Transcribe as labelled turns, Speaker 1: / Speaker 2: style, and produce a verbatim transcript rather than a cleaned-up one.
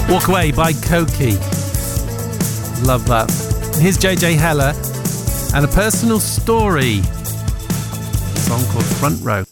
Speaker 1: Walk Away by Koki. Love that. Here's J J Heller and a personal story. A song called Front Row.